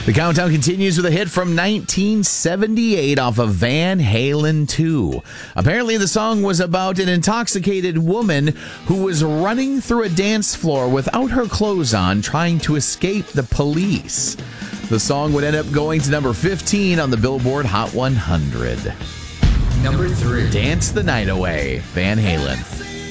The countdown continues with a hit from 1978 off of Van Halen 2. Apparently, the song was about an intoxicated woman who was running through a dance floor without her clothes on, trying to escape the police. The song would end up going to number 15 on the Billboard Hot 100. Number 3. Dance the Night Away, Van Halen.